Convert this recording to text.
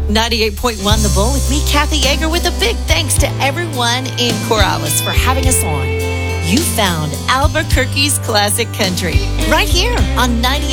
98.1 The Bull with me, Kathy Yeager, with a big thanks to everyone in Corrales for having us on. You found Albuquerque's classic country right here on 98.